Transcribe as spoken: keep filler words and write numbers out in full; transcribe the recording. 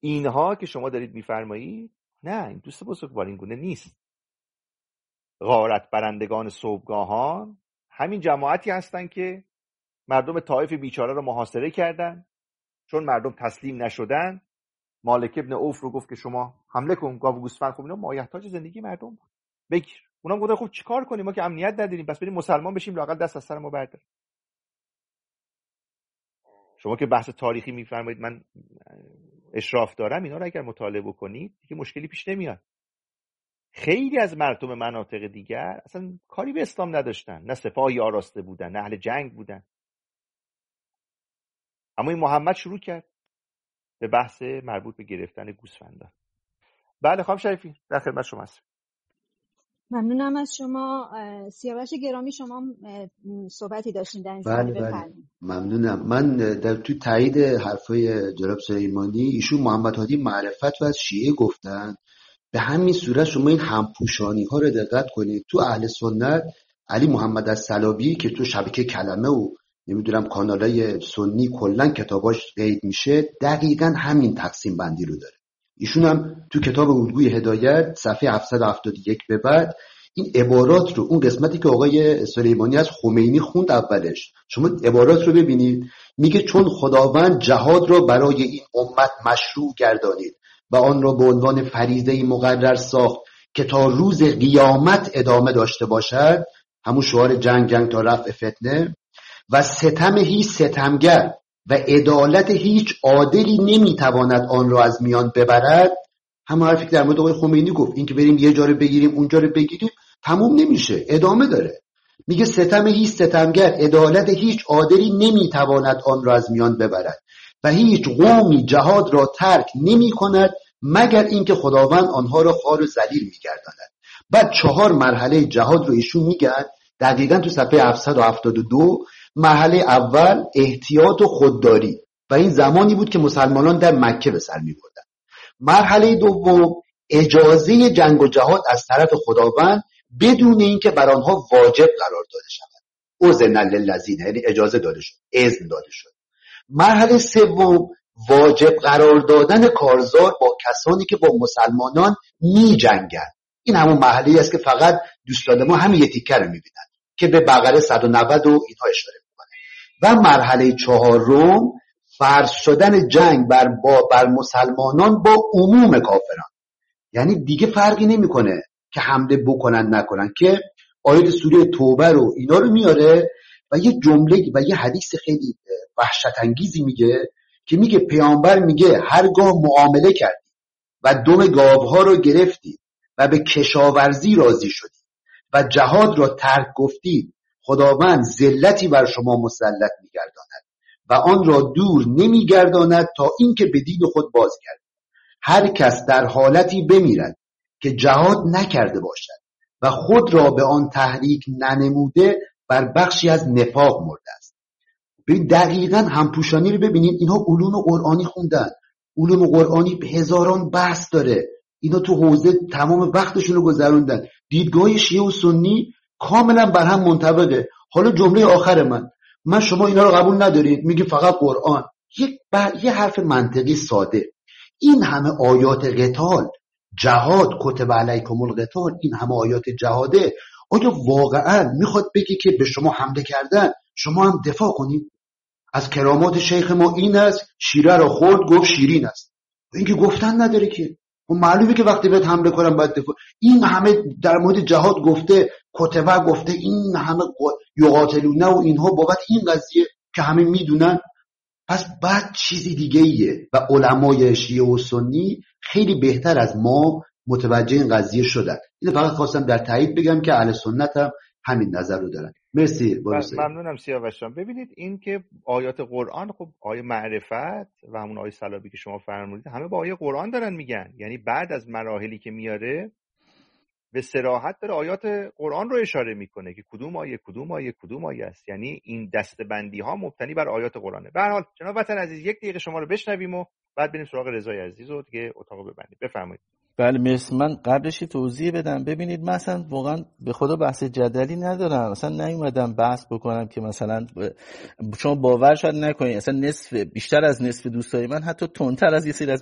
اینها که شما دارید میفرمایید، نه، این دوست بزرگوار این گونه نیست. غارت برندگان صبحگاهان همین جماعتی هستن که مردم طائف بیچاره رو محاصره کردن. چون مردم تسلیم نشدن، مالک ابن عوف رو گفت که شما حمله کن، گاو و گوسفند. خب اینا مایحتاج زندگی مردم بود، بگیر. اونم گفتن خب چیکار کنیم، ما که امنیت نداریم، پس بریم مسلمان بشیم، لااقل دست از سر ما بردار. شما که بحث تاریخی میفرمایید، من اشراف دارم، اینا رو اگر مطالعه بکنید دیگه مشکلی پیش نمیاد. خیلی از مردم مناطق دیگر اصلا کاری به اسلام نداشتن، نه سپاهی آراسته بودن، نه اهل جنگ بودن. اما این محمد شروع کرد به بحث مربوط به گرفتن گوسفندان. بله خانم شریفی، در خدمت شما هستم. ممنونم از شما. سیاوش گرامی، شما صحبتی داشتین در این زمینه، بفرمایید. ممنونم. من در تو تایید حرفای جناب سلیمانی، ایشون محمد هادی معرفت و از شیعه گفتن. به همین صورت شما این همپوشانی ها رو دقت کنید. تو اهل سنت علی محمد الصلابی که تو شبکه کلمه و نمیدونم کانالای سنی کلا کتاباش قید میشه، دقیقاً همین تقسیم بندی رو داره. ایشون هم تو کتاب الگوی هدایت صفحه هفتصد و هفتاد و یک به بعد این عبارات رو، اون قسمتی که آقای سلیمانی از خمینی خوند اولش، شما عبارات رو ببینید. میگه چون خداوند جهاد را برای این امت مشروع گردانید و آن را به عنوان فریضه مقرر ساخت که تا روز قیامت ادامه داشته باشد، همون شعار جنگ جنگ تا رفع فتنه، و ستم هیچ ستمگر و عدالت هیچ عادلی نمیتواند آن را از میان ببرد. همون حرفی که در مورد آقای خمینی گفت، این که بریم یه جا رو بگیریم اونجا رو بگیریم تموم نمیشه، ادامه داره. میگه ستم هیچ ستمگر، عدالت هیچ عادلی نمیتواند آن را از میان ببرد و هیچ قومی جهاد را ترک نمی کند مگر اینکه خداوند آنها را خوار و ذلیل میگرداند. بعد چهار مرحله جهاد رو ایشون میگن دقیقاً تو صفحه هفتصد و هفتاد و دو. مرحله اول احتیاط و خودداری، و این زمانی بود که مسلمانان در مکه به سر می‌بردند. مرحله دوم اجازه جنگ و جهاد از طرف خداوند بدون اینکه بر آنها واجب قرار داده شود. اذن للذین، یعنی اجازه داده شد، اذن داده شد. مرحله سوم واجب قرار دادن کارزار با کسانی که با مسلمانان می‌جنگند. این همون مرحله است که فقط دوستان ما همین یه تیکه رو می‌بینن که به بقره صد و نود و اینها اشاره میکنه. و مرحله چهارم فرض شدن جنگ بر با بر مسلمانان با عموم کافران. یعنی دیگه فرقی نمیکنه که حمله بکنن نکنن، که آیات سوره توبه رو اینا رو میاره و یه جمله و یه حدیث خیلی وحشت انگیزی میگه که میگه پیامبر میگه هرگاه معامله کردی و دم گاوها رو گرفتی و به کشاورزی راضی شدی و جهاد را ترک گفتید، خداوند ذلتی بر شما مسلط می‌گرداند و آن را دور نمی‌گرداند تا اینکه به دین خود بازگردید. هر کس در حالتی بمیرد که جهاد نکرده باشد و خود را به آن تحریک ننموده، بر بخشی از نفاق مرده است. ببین دقیقاً همپوشانی رو ببینید. اینها علوم قرآنی خوندن، علوم قرآنی هزاران بحث داره، اینا تو حوزه تمام وقتشون رو گذروندن. دیدگاه شیعه و سنی کاملا بر هم منطبقه. حالا جمله آخر من من شما اینا رو قبول ندارید، میگی فقط قرآن. یک یه حرف منطقی ساده، این همه آیات قتال، جهاد، کتب علیکم القتال، این همه آیات جهاده، آیا واقعا میخواد بگی که به شما حمله کردن شما هم دفاع کنید؟ از کرامات شیخ ما این است شیره رو خورد گفت شیرین است. این که گفتن نداره که، و معلومه که وقتی بهت حمله کنم باید دفاع. این همه در مورد جهاد گفته، کتبه گفته، این همه یقاتلونه و اینها بابت این قضیه که همه میدونن. پس بعد چیزی دیگه ایه و علمای شیعه و سنی خیلی بهتر از ما متوجه این قضیه شدن. اینو فقط خواستم در تایید بگم که اهل سنت هم همین نظر رو دارن. مرسی. ممنونم سیاوش جان. ببینید این که آیات قرآن، خب آیه معرفت و همون آیه صلابی که شما فرمودید همه با آیه قرآن دارن میگن. یعنی بعد از مراحلی که میاره به صراحت داره آیات قرآن رو اشاره میکنه که کدوم آیه کدوم آیه کدوم آیه است. یعنی این دستبندی ها مبتنی بر آیات قرآنه. به هر حال جناب وطن عزیز یک دقیقه شما رو بشنویم و بعد بریم سراغ رضای عزیز و دیگه اتاقو ببندیم. بفرمایید. بله مرسی. من قبلش توضیح بدم. ببینید مثلا واقعا به خدا بحث جدلی ندارم، مثلا نیومدم بحث بکنم که مثلا شما باور شاید نکنید اصلا نصف بیشتر از نصف دوستای من حتی تندتر از یه سری از